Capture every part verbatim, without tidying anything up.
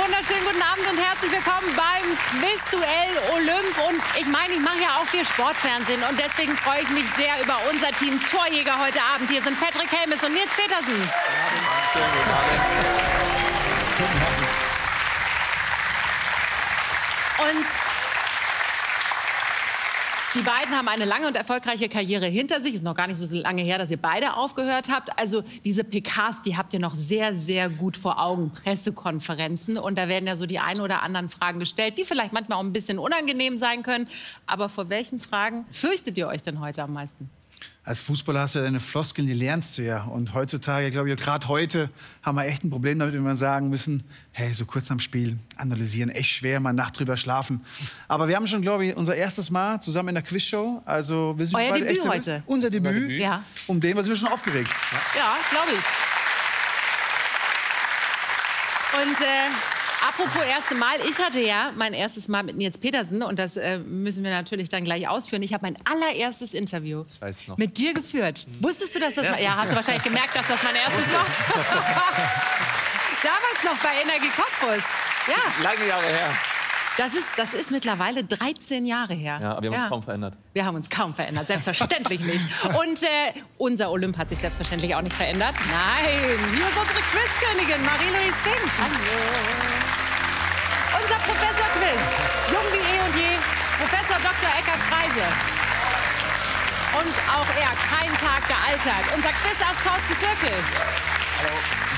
wunderschönen guten Abend und herzlich willkommen beim Quizduell Olymp. Und ich meine, ich mache ja auch viel Sportfernsehen und deswegen freue ich mich sehr über unser Team Torjäger heute Abend. Hier sind Patrick Helmes und Nils Petersen. Guten Abend. Und die beiden haben eine lange und erfolgreiche Karriere hinter sich. Ist noch gar nicht so lange her, dass ihr beide aufgehört habt. Also diese P Ks, die habt ihr noch sehr, sehr gut vor Augen. Pressekonferenzen. Und da werden ja so die ein oder anderen Fragen gestellt, die vielleicht manchmal auch ein bisschen unangenehm sein können. Aber vor welchen Fragen fürchtet ihr euch denn heute am meisten? Als Fußballer hast du ja deine Floskeln, die lernst du ja. Und heutzutage, glaube ich, gerade heute haben wir echt ein Problem damit, wenn wir sagen müssen, hey, so kurz am Spiel analysieren, echt schwer, mal eine Nacht drüber schlafen. Aber wir haben schon, glaube ich, unser erstes Mal zusammen in der Quizshow. Also wir sind Euer beide Debüt echt heute. Unser Debüt. Debüt. Ja. Um den, was wir schon aufgeregt. Ja, ja glaube ich. Und äh, apropos erste Mal, ich hatte ja mein erstes Mal mit Nils Petersen und das äh, müssen wir natürlich dann gleich ausführen. Ich habe mein allererstes Interview mit dir geführt. Mhm. Wusstest du, dass das... Ja, ja, hast du wahrscheinlich gemerkt, dass das mein erstes war. Damals noch bei Energie Cottbus. Ja. Lange Jahre her. Das ist, das ist mittlerweile dreizehn Jahre her. Ja, aber wir haben ja. uns kaum verändert. Wir haben uns kaum verändert, selbstverständlich nicht. Und äh, unser Olymp hat sich selbstverständlich auch nicht verändert. Nein, hier ist unsere Quizkönigin Marie-Louise Fink. Hallo. Unser Professor Quiz, jung wie eh und je, Professor Doktor Eckhard Freise. Und auch er, kein Tag gealtert. Unser Quizass Thorsten Zirkel. Hallo.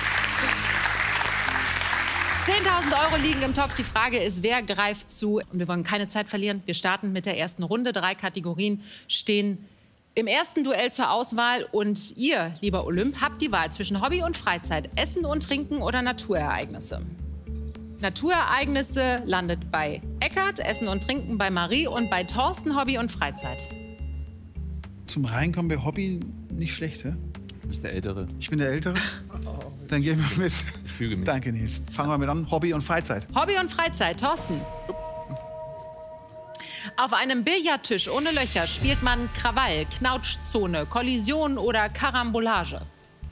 zehntausend Euro liegen im Topf. Die Frage ist, wer greift zu? Und wir wollen keine Zeit verlieren. Wir starten mit der ersten Runde. Drei Kategorien stehen im ersten Duell zur Auswahl. Und ihr, lieber Olymp, habt die Wahl zwischen Hobby und Freizeit, Essen und Trinken oder Naturereignisse. Naturereignisse landet bei Eckhard, Essen und Trinken bei Marie und bei Thorsten Hobby und Freizeit. Zum Reinkommen bei Hobby nicht schlecht, hä? Du bist der Ältere. Ich bin der Ältere. Dann gehen wir mit. Ich füge mich. Danke, Nils. Fangen wir mit an. Hobby und Freizeit. Hobby und Freizeit. Thorsten. Auf einem Billardtisch ohne Löcher spielt man Krawall, Knautschzone, Kollision oder Karambolage.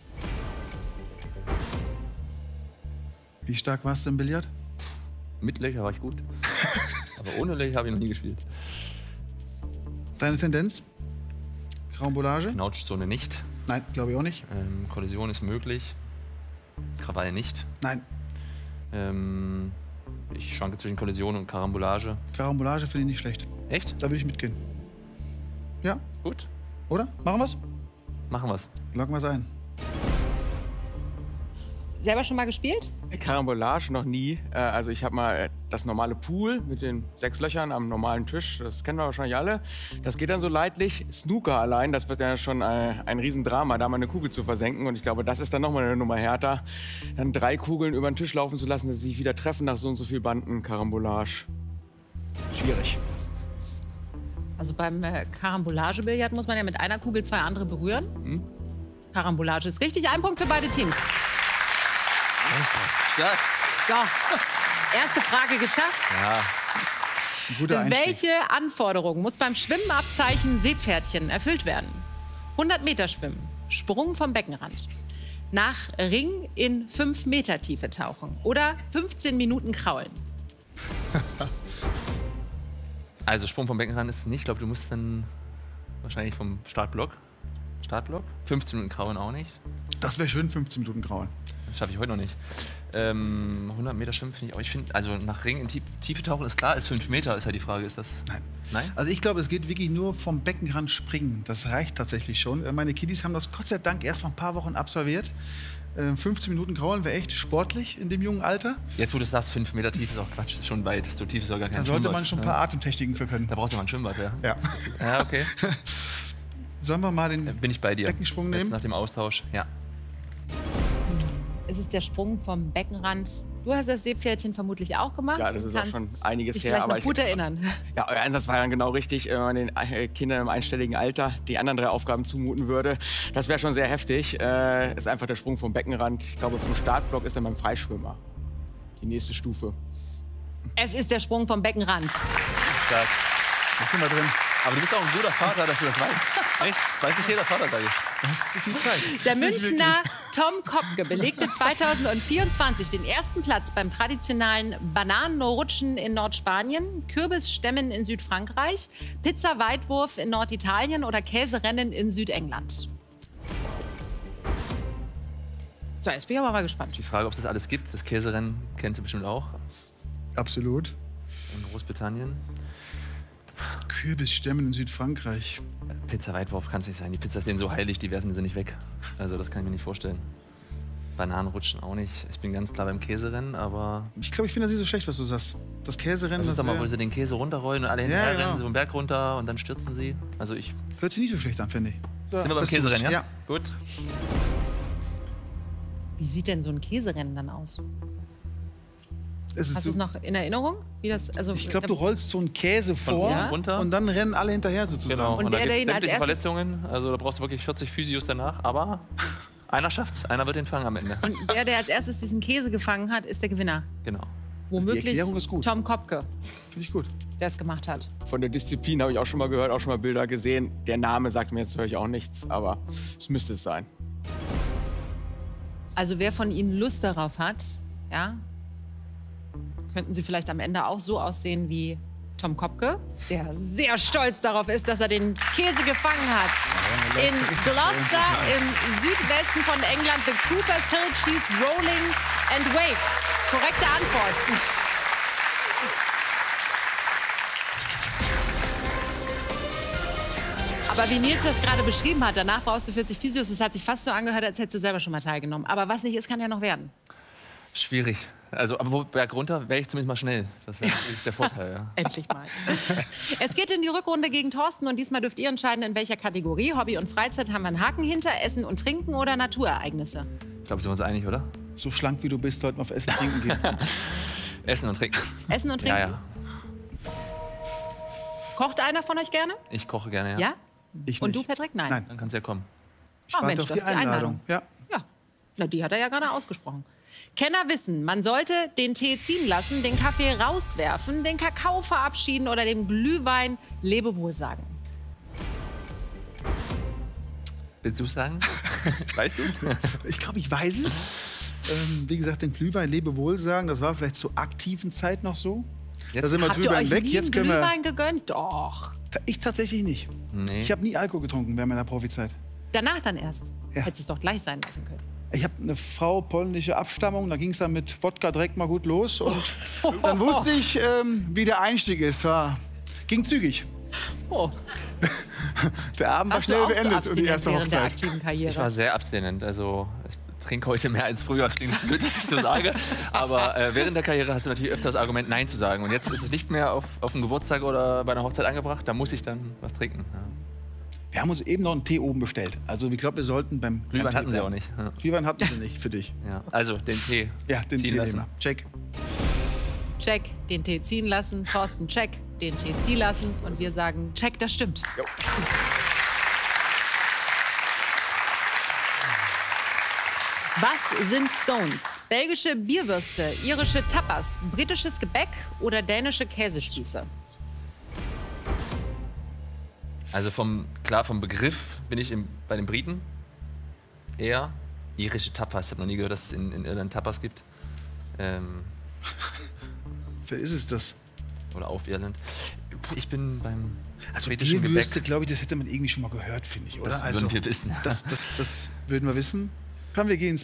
Wie stark warst du im Billard? Mit Löcher war ich gut. Aber ohne Löcher habe ich noch nie gespielt. Deine Tendenz? Karambolage? Knautschzone nicht. Nein, glaube ich auch nicht. Ähm, Kollision ist möglich. Krawall nicht. Nein. Ähm, ich schwanke zwischen Kollision und Karambolage. Karambolage finde ich nicht schlecht. Echt? Da würde ich mitgehen. Ja? Gut. Oder? Machen wir's? Machen wir's. Loggen wir's ein. Selber schon mal gespielt? Karambolage noch nie. Äh, also ich habe mal das normale Pool mit den sechs Löchern am normalen Tisch. Das kennen wir wahrscheinlich alle. Das geht dann so leidlich. Snooker allein, das wird ja schon ein, ein Riesendrama, da mal eine Kugel zu versenken. Und ich glaube, das ist dann noch mal eine Nummer härter. Dann drei Kugeln über den Tisch laufen zu lassen, dass sie sich wieder treffen nach so und so viel Banden. Karambolage. Schwierig. Also beim äh, Karambolage-Billard muss man ja mit einer Kugel zwei andere berühren. Hm? Karambolage ist richtig. Ein Punkt für beide Teams. Stark. So, erste Frage geschafft. Ja. Guter Einstieg. Welche Anforderung muss beim Schwimmabzeichen Seepferdchen erfüllt werden? hundert Meter schwimmen, Sprung vom Beckenrand, nach Ring in fünf Meter Tiefe tauchen oder fünfzehn Minuten kraulen. Also Sprung vom Beckenrand ist es nicht. Ich glaube, du musst dann wahrscheinlich vom Startblock. Startblock. fünfzehn Minuten kraulen auch nicht. Das wäre schön, fünfzehn Minuten Grauen. Das schaffe ich heute noch nicht. Ähm, hundert Meter schwimmen finde ich auch. Ich finde, also nach Ring in Tie Tiefe tauchen ist klar, ist fünf Meter, ist ja die Frage, ist das? Nein. Nein? Also ich glaube, es geht wirklich nur vom Beckenrand springen. Das reicht tatsächlich schon. Meine Kiddies haben das Gott sei Dank erst vor ein paar Wochen absolviert. Äh, fünfzehn Minuten Kraulen wäre echt sportlich in dem jungen Alter. Jetzt, wo du sagst, fünf Meter tief ist auch Quatsch, ist schon weit. So tief ist auch gar kein Da sollte Schwimmbad. man schon ein paar ja. Atemtechniken für können. Da brauchst du mal ein Schwimmbad, ja. Ja. Ja, okay. Sollen wir mal den Da bin ich bei dir. Beckensprung Jetzt nehmen? nach dem Austausch, ja. Es ist der Sprung vom Beckenrand. Du hast das Seepferdchen vermutlich auch gemacht. Ja, das ist auch Kannst schon einiges dich her. vielleicht Aber noch ich, gut erinnern. ja, euer Einsatz war dann genau richtig, wenn man den äh, Kindern im einstelligen Alter die anderen drei Aufgaben zumuten würde. Das wäre schon sehr heftig. Äh, ist einfach der Sprung vom Beckenrand. Ich glaube, vom Startblock ist dann beim Freischwimmer die nächste Stufe. Es ist der Sprung vom Beckenrand. Stark. Da sind wir drin. Aber du bist auch ein guter Vater, dass du das weißt. Echt? Weiß nicht jeder Vater, sag ich. Zu viel Zeit. Der Nicht Münchner Tom Kopke belegte zweitausendvierundzwanzig den ersten Platz beim traditionellen Bananenrutschen in Nordspanien, Kürbisstämmen in Südfrankreich, Pizza-Weitwurf in Norditalien oder Käserennen in Südengland. So, jetzt bin ich aber mal gespannt. Die Frage, ob es das alles gibt. Das Käserennen kennt sie bestimmt auch. Absolut. In Großbritannien. Kürbisstämmen in Südfrankreich. Pizza-Weitwurf kann es nicht sein. Die Pizza ist denen so heilig, die werfen sie nicht weg. Also das kann ich mir nicht vorstellen. Bananenrutschen auch nicht. Ich bin ganz klar beim Käserennen, aber... Ich glaube, ich finde das nicht so schlecht, was du sagst. Das Käserennen, Das ist doch das mal, wo wär- sie den Käse runterrollen und alle hinterher Ja, rennen, genau. so einen Berg runter und dann stürzen sie. Also ich... hört sich nicht so schlecht an, finde ich. Sind wir beim das Käserennen, ja? tut's. Ja. Gut. Wie sieht denn so ein Käserennen dann aus? Es ist Hast du so, es noch in Erinnerung? Wie das, also, ich glaube, du rollst so einen Käse vor oben runter. und dann rennen alle hinterher sozusagen. Genau. Und Und, der, da der gibt ihn es als sämtliche erstes- Verletzungen. Also da brauchst du wirklich vierzig Physios danach. Aber einer schafft's. Einer wird den fangen am Ende. Und der, der als erstes diesen Käse gefangen hat, ist der Gewinner. Genau. Womöglich Erklärung ist gut. Tom Kopke, Finde ich gut. der es gemacht hat. Von der Disziplin habe ich auch schon mal gehört, auch schon mal Bilder gesehen. Der Name sagt mir jetzt natürlich auch nichts, aber es müsste es sein. Also wer von Ihnen Lust darauf hat, ja, könnten Sie vielleicht am Ende auch so aussehen wie Tom Kopke, der sehr stolz darauf ist, dass er den Käse gefangen hat. In Gloucester im Südwesten von England, the Cooper's Hill Cheese Rolling and Wake. Korrekte Antwort. Aber wie Nils das gerade beschrieben hat, danach brauchst du vierzig Physios. Das hat sich fast so angehört, als hättest du selber schon mal teilgenommen. Aber was nicht ist, kann ja noch werden. Schwierig. Also, aber wo Berg runter wäre ich zumindest mal schnell. Das wäre natürlich der Vorteil, ja. Endlich mal. Es geht in die Rückrunde gegen Thorsten und diesmal dürft ihr entscheiden, in welcher Kategorie. Hobby und Freizeit haben wir einen Haken hinter. Essen und Trinken oder Naturereignisse? Ich glaube, sind wir uns einig, oder? So schlank wie du bist, sollten wir auf Essen trinken gehen. Essen und trinken. Essen und Trinken? Ja, ja. Kocht einer von euch gerne? Ich koche gerne, ja. Ja? Ich Und du, nicht. Patrick? Nein. Nein. Dann kannst du ja kommen. Ich Oh, warte Mensch, auf das die ist die Einladung. Einladung. Ja. Ja. Na, die hat er ja gerade ausgesprochen. Kenner wissen, man sollte den Tee ziehen lassen, den Kaffee rauswerfen, den Kakao verabschieden oder dem Glühwein Lebewohl sagen. Willst du es sagen? Weißt du? Ich glaube, ich weiß es. Ähm, wie gesagt, den Glühwein Lebewohl sagen, das war vielleicht zur aktiven Zeit noch so. Jetzt Da sind wir Habt ihr drüber euch hinweg. nie Jetzt einen können wir. Glühwein gegönnt? Doch. Ich tatsächlich nicht. Nee. Ich habe nie Alkohol getrunken während meiner Profizeit. Danach dann erst. Ja. Hättest es doch gleich sein lassen können. Ich habe eine Frau polnische Abstammung, da ging es dann mit Wodka direkt mal gut los. Und dann wusste ich, ähm, wie der Einstieg ist. War, ging zügig. Oh. Der Abend war Warst du schnell auch so beendet und die abstinent erste während der Hochzeit. aktiven Ich war Karriere? sehr abstinent. Also ich trinke heute mehr als früher. Das klingt blöd, dass ich so sage. Aber äh, während der Karriere hast du natürlich öfter das Argument, Nein zu sagen. Und jetzt ist es nicht mehr auf, auf einen Geburtstag oder bei einer Hochzeit angebracht. Da muss ich dann was trinken. Ja. Wir haben uns eben noch einen Tee oben bestellt. Also ich glaube, wir sollten beim Glühwein beim Tee hatten sie auch bleiben. nicht. Ja. Glühwein hatten sie nicht für dich. Ja. Also den Tee Ja, den ziehen Tee lassen. nehmen wir. Check. Check, den Tee ziehen lassen. Thorsten, check, den Tee ziehen lassen. Und wir sagen, check, das stimmt. Was sind Scones? Belgische Bierwürste, irische Tapas, britisches Gebäck oder dänische Käsespieße? Also vom, klar, vom Begriff bin ich im, bei den Briten eher. Irische Tapas. Ich habe noch nie gehört, dass es in, in Irland Tapas gibt. Ähm, Wer ist es das? oder auf Irland. Ich bin beim Also britischen Bierwürste, Gebäck. glaube ich, das hätte man irgendwie schon mal gehört, finde ich, oder? Das also, würden wir wissen. Das, das, das würden wir wissen. Komm, wir gehen ins